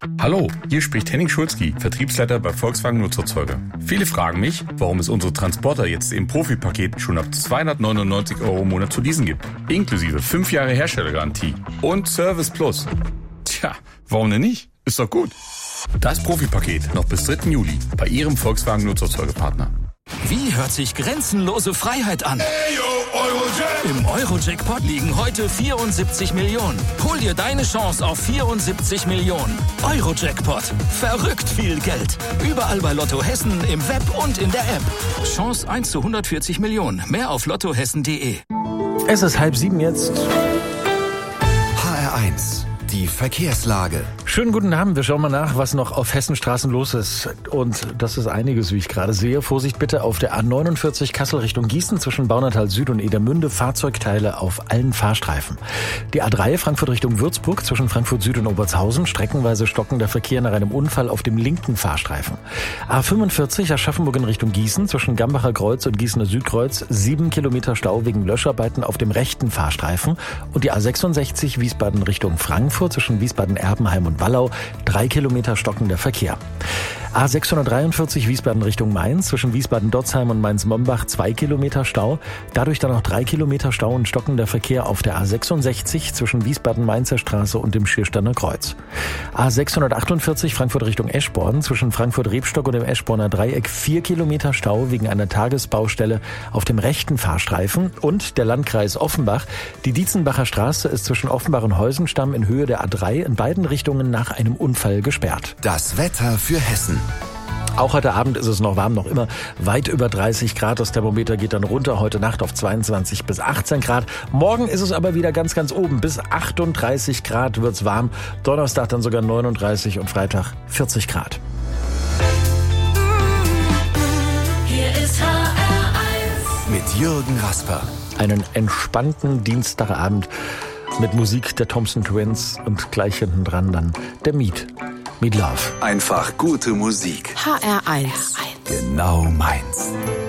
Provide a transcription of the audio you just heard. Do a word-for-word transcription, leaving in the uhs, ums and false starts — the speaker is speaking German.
Hallo, hier spricht Henning Schulzki, Vertriebsleiter bei Volkswagen Nutzerzeuger. Viele fragen mich, warum es unsere Transporter jetzt im Profi-Paket schon ab zweihundertneunundneunzig Euro im Monat zu leasen gibt. Inklusive fünf Jahre Herstellergarantie und Service Plus. Tja, warum denn nicht? Ist doch gut. Das Profi-Paket noch bis dritten Juli bei Ihrem Volkswagen Nutzerzeugerpartner. Wie hört sich grenzenlose Freiheit an? Im Euro-Jackpot liegen heute vierundsiebzig Millionen. Hol dir deine Chance auf vierundsiebzig Millionen. Euro-Jackpot. Verrückt viel Geld. Überall bei Lotto Hessen, im Web und in der App. Chance eins zu hundertvierzig Millionen. Mehr auf lottohessen punkt de. Es ist halb sieben jetzt. H R eins. Die Verkehrslage. Schönen guten Abend. Wir schauen mal nach, was noch auf Hessenstraßen los ist. Und das ist einiges, wie ich gerade sehe. Vorsicht bitte auf der A neunundvierzig Kassel Richtung Gießen zwischen Baunatal Süd und Edermünde. Fahrzeugteile auf allen Fahrstreifen. Die A drei Frankfurt Richtung Würzburg zwischen Frankfurt Süd und Obertshausen. Streckenweise stockender Verkehr nach einem Unfall auf dem linken Fahrstreifen. A fünfundvierzig Aschaffenburg in Richtung Gießen zwischen Gambacher Kreuz und Gießener Südkreuz. Sieben Kilometer Stau wegen Löscharbeiten auf dem rechten Fahrstreifen. Und die A sechsundsechzig Wiesbaden Richtung Frankfurt zwischen Wiesbaden-Erbenheim und Wallau, drei Kilometer stockender Verkehr. A sechshundertdreiundvierzig Wiesbaden Richtung Mainz zwischen Wiesbaden-Dotzheim und Mainz-Mombach, zwei Kilometer Stau. Dadurch dann noch drei Kilometer Stau und stockender Verkehr auf der A sechsundsechzig zwischen Wiesbaden-Mainzer Straße und dem Schiersteiner Kreuz. A sechshundertachtundvierzig Frankfurt Richtung Eschborn zwischen Frankfurt-Rebstock und dem Eschborner Dreieck, vier Kilometer Stau wegen einer Tagesbaustelle auf dem rechten Fahrstreifen. Und der Landkreis Offenbach. Die Dietzenbacher Straße ist zwischen Offenbach und Heusenstamm in Höhe der A drei in beiden Richtungen nach einem Unfall gesperrt. Das Wetter für Hessen. Auch heute Abend ist es noch warm, noch immer weit über dreißig Grad. Das Thermometer geht dann runter, heute Nacht auf zweiundzwanzig bis achtzehn Grad. Morgen ist es aber wieder ganz, ganz oben. Bis achtunddreißig Grad wird's warm. Donnerstag dann sogar neununddreißig und Freitag vierzig Grad. Hier ist H R eins. Mit Jürgen Rasper. Einen entspannten Dienstagabend mit Musik der Thompson Twins und gleich hinten dran dann der Meat. Meat Love. Einfach gute Musik. H R eins. Genau meins.